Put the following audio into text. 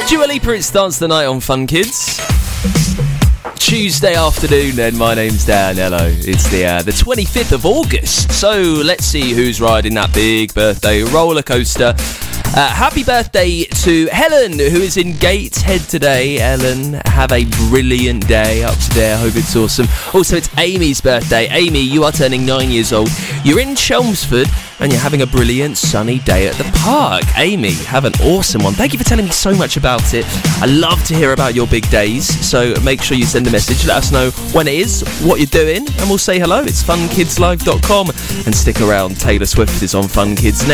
Dua Lipa, it starts the night on Fun Kids. Tuesday afternoon, then. My name's Dan. Hello. It's the 25th of August. So let's see who's riding that big birthday roller coaster. Happy birthday to Helen, who is in Gateshead today. Helen, have a brilliant day up today. I hope it's awesome. Also, it's Amy's birthday. Amy, you are turning 9 years old. You're in Chelmsford and you're having a brilliant sunny day at the park. Amy, have an awesome one. Thank you for telling me so much about it. I love to hear about your big days, so make sure you send a message. Let us know when it is, what you're doing, and we'll say hello. It's funkidslive.com, and stick around. Taylor Swift is on Fun Kids next.